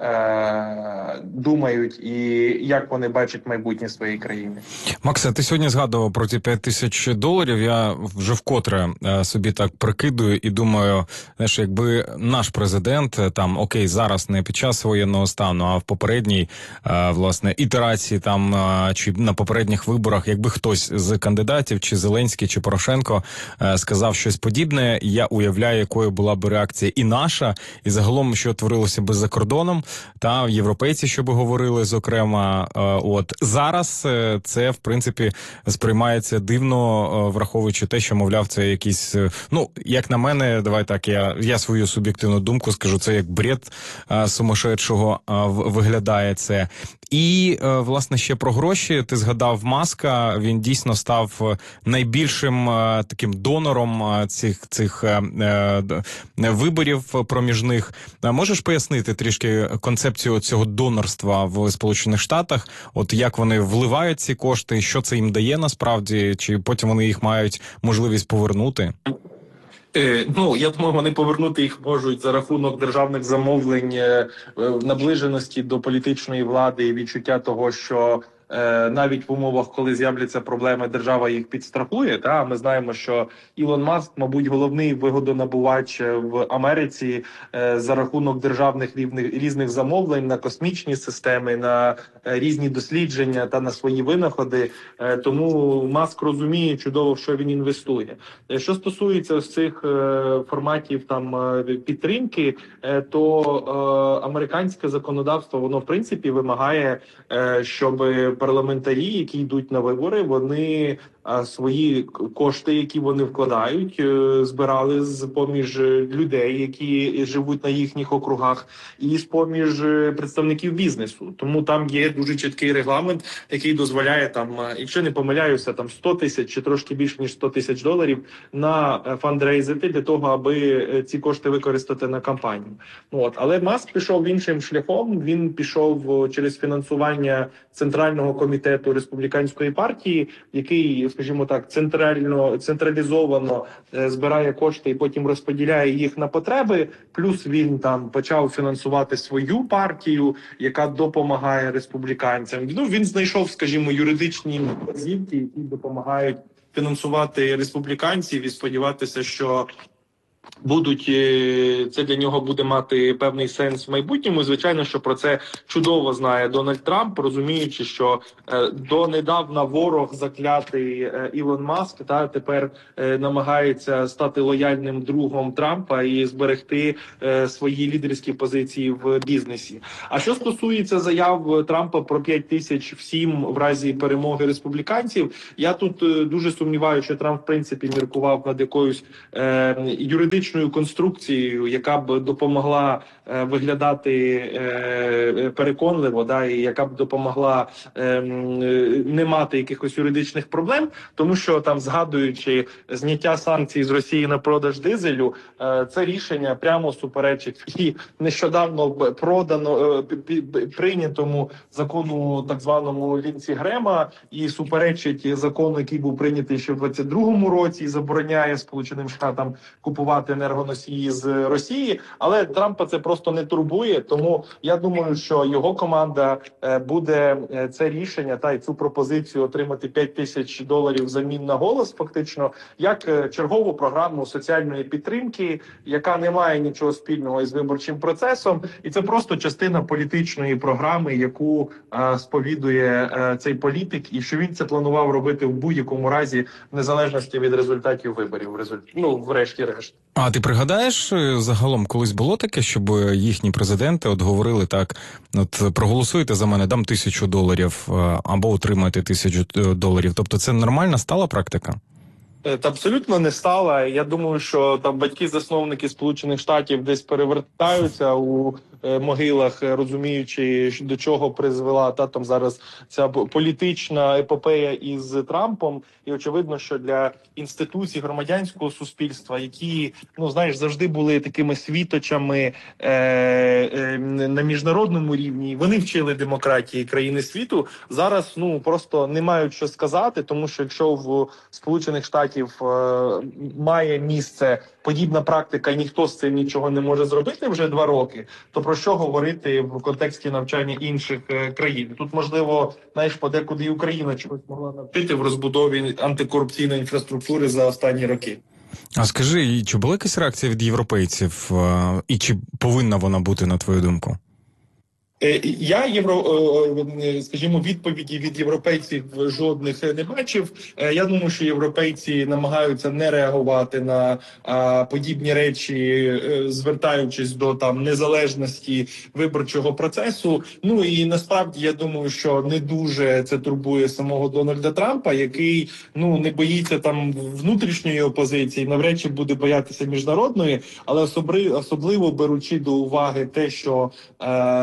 е, думають і як вони бачать майбутнє своєї країни. Максе, ти сьогодні згадував про ті п'ять тисяч доларів. Я вже вкотре е, собі так прикидую і думаю, знаєш, якби наш президент, там, окей, зараз не під час воєнного стану, а в попередній, е, власне, ітерації там, е, чи на попередніх виборах, якби хтось з кандидатів, чи Зеленський, чи Порошенко е, сказав щось подібне, я уявляю, якою була б реакція і наша, і загалом, що творилося би за кордоном, та європейці, що би говорили, зокрема. Е, от зараз е, це, в принципі, сприймається дивно, е, враховуючи те, що, мовляв, це якийсь, е, ну, як на мене, давай так, я, я свою суб'єктивну думку скажу, це як бред е, сумасшедшого е, виглядає це. І, е, власне, ще про гроші. Ти згадав Маска, він дійсно став найбільшим е, таким донором е, цих, цих е, е, виборів проміжних. Можеш пояснити трішки концепцію цього донорства в Сполучених Штатах? От як вони вливають ці кошти, що це їм дає насправді, чи потім вони їх мають можливість повернути? Е, ну, я думаю, вони повернути їх можуть за рахунок державних замовлень, е, наближеності до політичної влади і відчуття того, що е, навіть в умовах, коли з'являться проблеми, держава їх підстрахує. Та ми знаємо, що Ілон Маск, мабуть, головний вигодонабувач в Америці е, за рахунок державних рівних, різних замовлень на космічні системи, на е, різні дослідження та на свої винаходи. Е, тому Маск розуміє чудово, в що він інвестує. Е, що стосується ось цих е, форматів там е, підтримки, е, то е, американське законодавство, воно в принципі вимагає, е, щоб парламентарі, які йдуть на вибори, вони а, свої кошти, які вони вкладають, е, збирали з поміж людей, які живуть на їхніх округах, і з поміж представників бізнесу. Тому там є дуже чіткий регламент, який дозволяє там, якщо не помиляюся, там сто тисяч чи трошки більше ніж сто тисяч доларів на фандрейзити для того, аби ці кошти використати на кампанію. Ну, от. Але Маск пішов іншим шляхом. Він пішов через фінансування Центрального комітету республіканської партії, який, скажімо так, центрально централізовано е, збирає кошти і потім розподіляє їх на потреби. Плюс він там почав фінансувати свою партію, яка допомагає республіканцям. Ну, він знайшов, скажімо, юридичні вказівки, які допомагають фінансувати республіканців, і сподіватися, що будуть, це для нього буде мати певний сенс в майбутньому. Звичайно, що про це чудово знає Дональд Трамп, розуміючи, що е, донедавна ворог заклятий е, Ілон Маск, та тепер е, намагається стати лояльним другом Трампа і зберегти е, свої лідерські позиції в бізнесі. А що стосується заяв Трампа про п'ять тисяч всім в разі перемоги республіканців, я тут е, дуже сумніваюся, що Трамп в принципі міркував над якоюсь е, юридичною конструкцією, яка б допомогла е, виглядати е, переконливо, да, і яка б допомогла е, не мати якихось юридичних проблем, тому що там, згадуючи зняття санкцій з Росії на продаж дизелю, е, це рішення прямо суперечить і нещодавно продано е, прийнятому закону, так званому Лінсі Грема, і суперечить закону, який був прийнятий ще в двадцять другому році і забороняє Сполученим Штатам купувати енергоносії з Росії, але Трампа це просто не турбує, тому я думаю, що його команда буде це рішення та й цю пропозицію отримати п'ять тисяч доларів замін на голос, фактично, як чергову програму соціальної підтримки, яка не має нічого спільного із виборчим процесом, і це просто частина політичної програми, яку е, сповідує е, цей політик, і що він це планував робити в будь-якому разі, в незалежності від результатів виборів, результ... ну, врешті-решт. А ти пригадаєш, загалом колись було таке, щоб їхні президенти от говорили так, от проголосуйте за мене, дам тисячу доларів, або отримайте тисячу доларів. Тобто це нормальна стала практика? Та абсолютно не стала. Я думаю, що там батьки-засновники Сполучених Штатів десь перевертаються у е, могилах, розуміючи, до чого призвела та там зараз ця політична епопея із Трампом. І очевидно, що для інституцій громадянського суспільства, які, ну знаєш, завжди були такими світочами е, е, на міжнародному рівні, вони вчили демократії країни світу. Зараз ну просто не мають що сказати, тому що якщо в Сполучених Штатах має місце подібна практика, і ніхто з цим нічого не може зробити вже два роки, то про що говорити в контексті навчання інших країн? Тут, можливо, знаєш, подекуди і Україна чогось могла навчити в розбудові антикорупційної інфраструктури за останні роки. А скажи, чи була якась реакція від європейців, і чи повинна вона бути, на твою думку? Я євро, скажімо, відповіді від європейців жодних не бачив. Я думаю, що європейці намагаються не реагувати на а, подібні речі, звертаючись до там незалежності виборчого процесу. Ну і насправді я думаю, що не дуже це турбує самого Дональда Трампа, який ну не боїться там внутрішньої опозиції, навряд чи буде боятися міжнародної, але особливо, особливо беручи до уваги те, що е,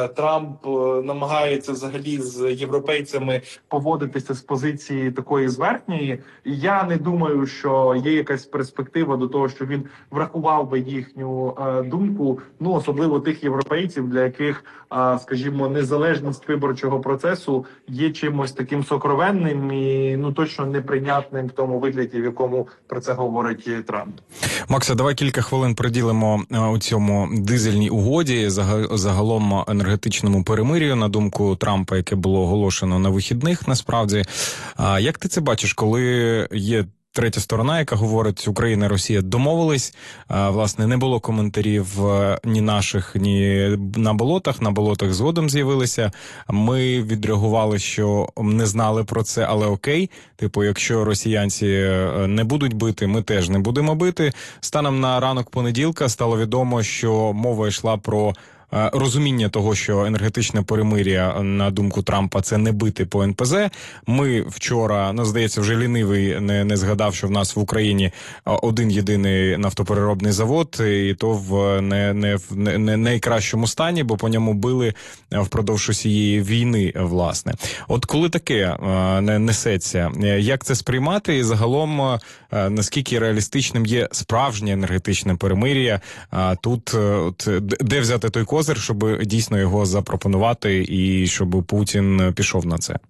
Трамп е, намагається взагалі з європейцями поводитися з позиції такої зверхньої. І я не думаю, що є якась перспектива до того, що він врахував би їхню е, думку, ну особливо тих європейців, для яких, е, скажімо, незалежність виборчого процесу є чимось таким сокровенним і ну точно неприйнятним в тому вигляді, в якому про це говорить Трамп. Макса, давай кілька хвилин приділимо у цьому дизельній угоді, загалом енергетичному перемир'ю, на думку Трампа, яке було оголошено на вихідних, насправді. Як ти це бачиш, коли є третя сторона, яка говорить, Україна і Росія домовились, власне, не було коментарів ні наших, ні на болотах, на болотах згодом з'явилися. Ми відреагували, що не знали про це, але окей. Типу, якщо росіянці не будуть бити, ми теж не будемо бити. Станом на ранок понеділка стало відомо, що мова йшла про розуміння того, що енергетичне перемир'я, на думку Трампа, це не бити по ен пе зет. Ми вчора, ну, здається, вже лінивий не, не згадав, що в нас в Україні один єдиний нафтопереробний завод, і то в не, не, в не, не найкращому стані, бо по ньому били впродовж усієї війни, власне. От коли таке не несеться, як це сприймати і загалом наскільки реалістичним є справжнє енергетичне перемир'я? Тут от, де взяти той козир, щоб дійсно його запропонувати і щоб Путін пішов на це?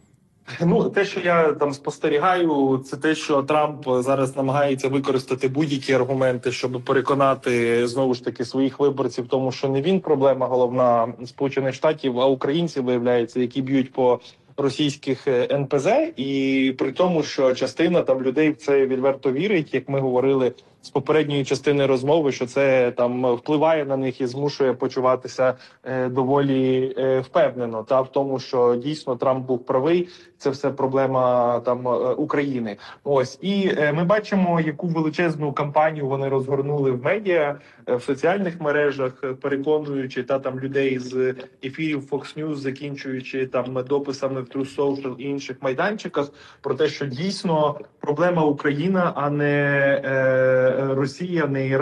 Ну, те, що я там спостерігаю, це те, що Трамп зараз намагається використати будь-які аргументи, щоб переконати, знову ж таки, своїх виборців в тому, що не він проблема головна Сполучених Штатів, а українці, виявляється, які б'ють по російських ен пе зет, і при тому, що частина там людей в це відверто вірить, як ми говорили з попередньої частини розмови, що це там впливає на них і змушує почуватися е, доволі е, впевнено, та в тому, що дійсно Трамп був правий, це все проблема там е, України. Ось і е, ми бачимо, яку величезну кампанію вони розгорнули в медіа, е, в соціальних мережах, переконуючи та там людей з ефірів Fox News, закінчуючи там дописами в True Social і інших майданчиках, про те, що дійсно проблема Україна, а не е, Росія, не Іран.